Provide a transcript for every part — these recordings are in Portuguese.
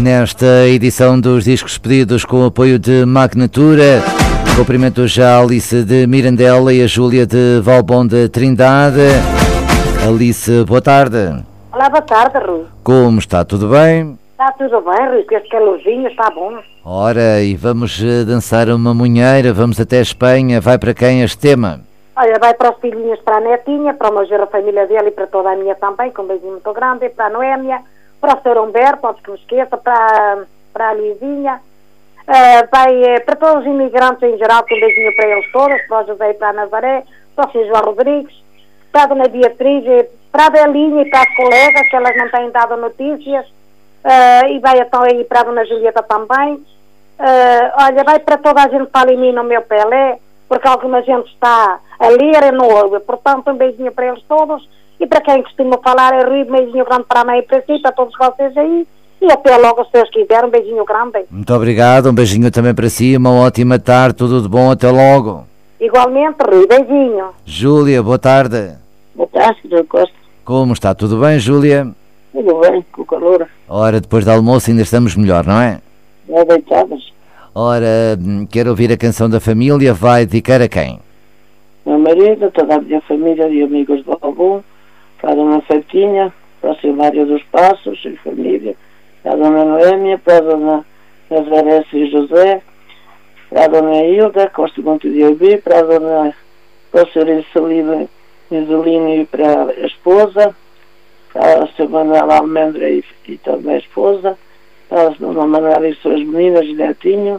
Nesta edição dos Discos Pedidos com o apoio de Magnatura, cumprimento já a Alice de Mirandela e a Júlia de Valbom de Trindade. Alice, boa tarde. Olá, boa tarde, Rui. Como está? Tudo bem? Está tudo bem, Rui, com este calorzinho está bom. Ora, e vamos dançar uma munheira, vamos até a Espanha. Vai para quem este tema? Olha, vai para os filhinhos, para a netinha, para o meu genro, a família dele e para toda a minha também, com um beijinho muito grande, para a Noémia, para o Sr. Humberto, antes que me esqueça, para a Lizinha, vai para todos os imigrantes em geral, com um beijinho para eles todos, para o José e para a Nazaré, para o Sr. João Rodrigues, para a Dona Beatriz, para a Belinha e para as colegas, que elas não têm dado notícias, e vai então aí para a Dona Julieta também. Olha, vai para toda a gente que fala em mim no meu Pelé, porque alguma gente está a ler e não ouve. Portanto, um beijinho para eles todos. E para quem costuma falar, é Rui, um beijinho grande para a mãe e para si, para todos vocês aí. E até logo, se Deus quiser, um beijinho grande. Muito obrigado, um beijinho também para si, uma ótima tarde, tudo de bom, até logo. Igualmente, Rui, beijinho. Júlia, boa tarde. Boa tarde, Sr. Costa. Como está? Tudo bem, Júlia? Tudo bem, com o calor. Ora, depois do almoço ainda estamos melhor, não é? Já deitadas. Ora, quero ouvir a canção da família, vai dedicar a quem? Meu marido, toda a minha família e amigos do Album, para a Dona Fetinha, para o Silmário dos Passos e família, para a Dona Noémia, para a Dona Nazaré e José, para a Dona Hilda, Costa Monte de Obi, para a Dona Professora Isolino e para a esposa, para a Sra. Manuela Almendra e também a esposa, para a Dona Manuela e suas meninas e netinho,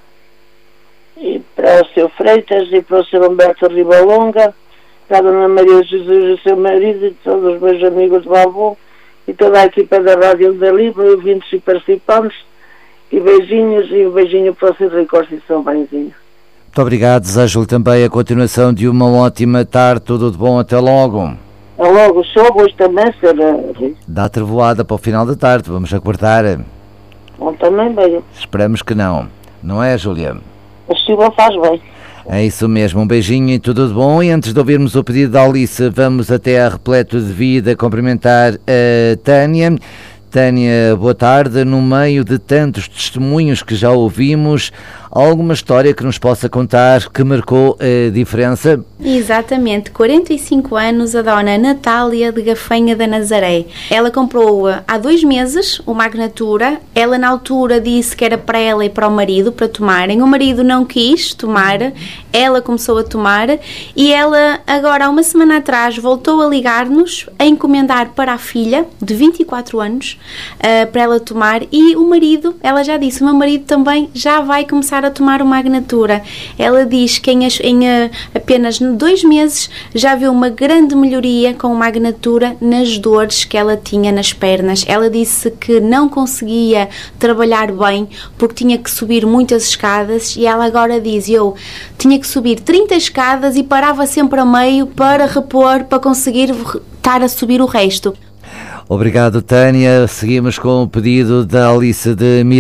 e para o Sr. Freitas e para o Sr. Humberto Ribalonga, para a Dona Maria Jesus e seu marido e todos os meus amigos do Avô e toda a equipa da Rádio da Livre, ouvintes e participantes, e beijinhos e um beijinho para o Sr. Rui Costa e São Benzinho. Muito obrigado, desejo-lhe também a continuação de uma ótima tarde, tudo de bom, até logo. Até logo, chove hoje também, Sr. Rui. Dá trevoada para o final da tarde, vamos aguardar. Bom, também bem. Esperamos que não é, Júlia? A chuva faz bem. É isso mesmo, um beijinho e tudo de bom. E antes de ouvirmos o pedido da Alice, vamos até a Repleto de Vida cumprimentar a Tânia. Tânia, boa tarde. No meio de tantos testemunhos que já ouvimos, alguma história que nos possa contar que marcou a diferença? Exatamente, 45 anos, a Dona Natália de Gafanha da Nazaré. Ela comprou há 2 meses o Magnatura. Ela na altura disse que era para ela e para o marido para tomarem. O marido não quis tomar, ela começou a tomar e ela agora há uma semana atrás voltou a ligar-nos a encomendar para a filha de 24 anos para ela tomar, e o marido, ela já disse, o meu marido também já vai começar a tomar o Magnatura. Ela diz que em apenas 2 meses já viu uma grande melhoria com o Magnatura nas dores que ela tinha nas pernas. Ela disse que não conseguia trabalhar bem porque tinha que subir muitas escadas, e ela agora diz, eu tinha que subir 30 escadas e parava sempre a meio para repor, para conseguir estar a subir o resto. Obrigado, Tânia. Seguimos com o pedido da Alice de Miranda.